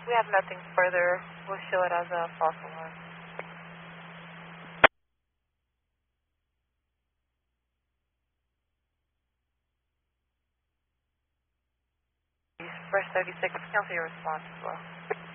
We have nothing further. We'll show it as a false alarm. First 30 seconds, cancel your response as well.